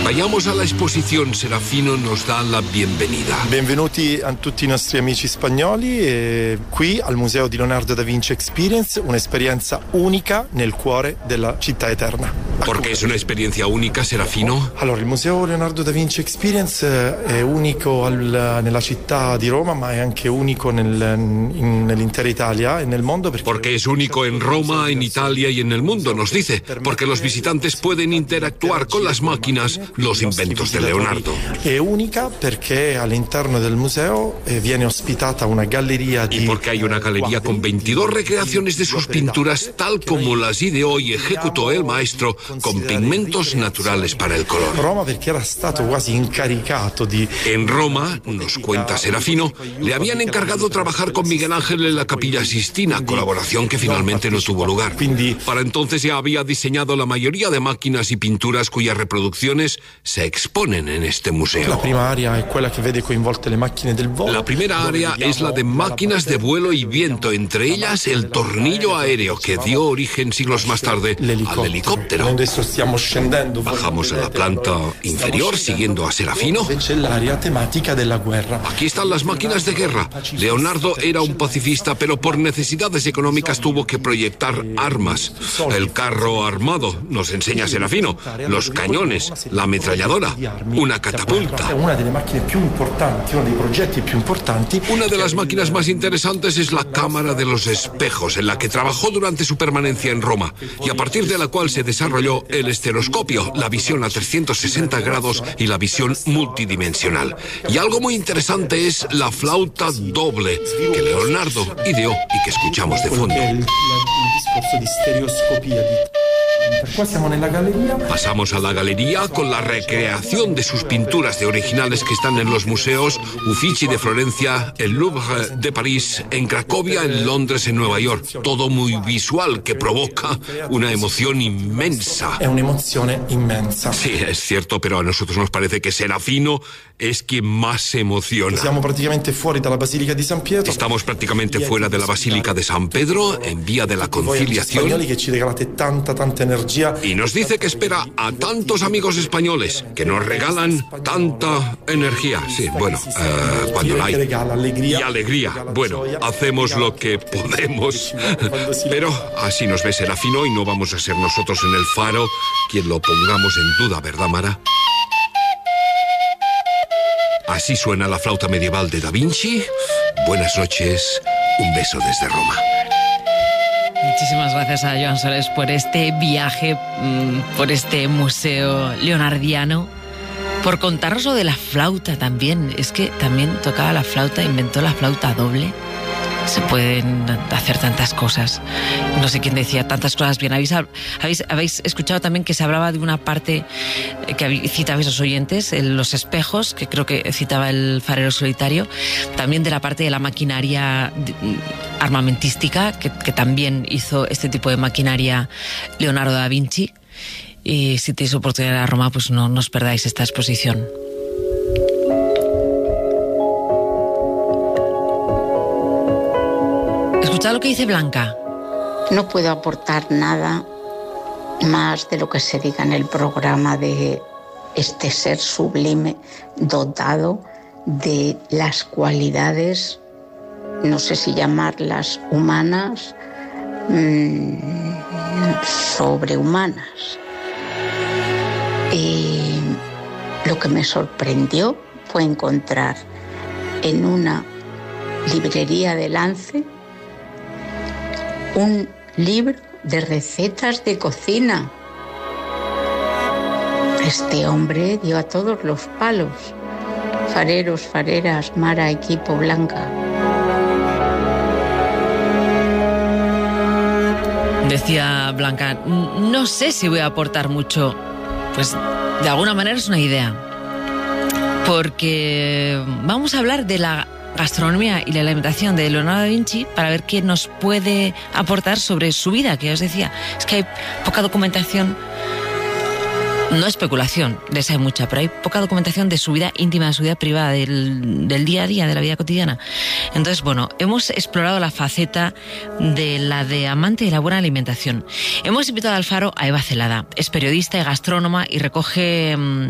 Vayamos a la exposición. Serafino nos da la bienvenida. Benvenuti a tutti i nostri amici spagnoli qui al Museo di Leonardo da Vinci Experience, un'esperienza unica nel cuore della città eterna. ¿Por qué es una experiencia única, Serafino? Allora, il Museo Leonardo da Vinci Experience è unico nella città di Roma, ma è anche unico nell'intera Italia e nel mondo. Porque es único en Roma, en Italia y en el mundo, nos dice. Porque los visitantes pueden interactuar con las máquinas, los inventos de Leonardo. È unica perché all'interno del museo viene ospitata una galleria Y porque hay una galería con 22 recreaciones de sus pinturas, tal como las ideó y ejecutó el maestro, con pigmentos naturales para el color. Roma perché era stato quasi incaricato di... En Roma, nos cuenta Serafino, le habían encargado trabajar con Miguel Ángel en la Capilla Sistina, colaboración que finalmente no tuvo lugar. Para entonces ya había diseñado la mayoría de máquinas y pinturas cuyas reproducciones se exponen en este museo. La primera área es quella que vede coinvolte le macchine del volo. La primera área es la de máquinas de vuelo y viento, entre ellas el tornillo aéreo que dio origen siglos más tarde al helicóptero. Bajamos a la planta inferior siguiendo a Serafino. Aquí están las máquinas de guerra. Leonardo era un pacifista, pero por necesidades económicas tuvo que proyectar armas. El carro armado, nos enseña Serafino, los cañones, la ametralladora, una catapulta. Una de las máquinas más interesantes es la cámara de los espejos, en la que trabajó durante su permanencia en Roma, y a partir de la cual se desarrolló el estereoscopio, la visión a 360 grados y la visión multidimensional. Y algo muy interesante es la flauta doble, que Leonardo ideó y que escuchamos de fondo. Pasamos a la galería con la recreación de sus pinturas de originales que están en los museos Uffizi de Florencia, el Louvre de París, en Cracovia, en Londres, en Nueva York. Todo muy visual que provoca una emoción inmensa. Es una emoción inmensa. Sí, es cierto, pero a nosotros nos parece que Serafino es quien más se emociona. Estamos prácticamente fuera de la Basílica de San Pietro. Estamos prácticamente fuera de la Basílica de San Pedro, en vía de la Conciliación. Y nos dice que espera a tantos amigos españoles que nos regalan tanta energía. Sí, bueno, cuando la hay. Y alegría. Bueno, hacemos lo que podemos. Pero así nos ve Serafino y no vamos a ser nosotros en el faro quien lo pongamos en duda, ¿verdad, Mara? Así suena la flauta medieval de Da Vinci. Buenas noches, un beso desde Roma. Muchísimas gracias a Joan Soles por este viaje, por este museo leonardiano, por contarnos lo de la flauta también. Es que también tocaba la flauta, inventó la flauta doble. Se pueden hacer tantas cosas. No sé quién decía tantas cosas bien. ¿Habéis escuchado también que se hablaba de una parte que citabais los oyentes, los espejos, que creo que citaba el farero solitario, también de la parte de la maquinaria armamentística, que también hizo este tipo de maquinaria Leonardo da Vinci? Y si tenéis oportunidad de ir a Roma, pues no os perdáis esta exposición. Escuchad lo que dice Blanca. No puedo aportar nada más de lo que se diga en el programa de este ser sublime, dotado de las cualidades, no sé si llamarlas humanas, sobrehumanas. Y lo que me sorprendió fue encontrar en una librería de Lance un libro de recetas de cocina. Este hombre dio a todos los palos. Fareros, fareras, Mara, equipo, Blanca. Decía Blanca, no sé si voy a aportar mucho. Pues de alguna manera es una idea. Porque vamos a hablar de la gastronomía y la alimentación de Leonardo da Vinci para ver qué nos puede aportar sobre su vida, que os decía. Es que hay poca documentación, no especulación, de esa hay mucha, pero hay poca documentación de su vida íntima, de su vida privada, del día a día, de la vida cotidiana. Entonces, bueno, hemos explorado la faceta de la de amante de la buena alimentación. Hemos invitado al faro a Eva Celada. Es periodista y gastrónoma y recoge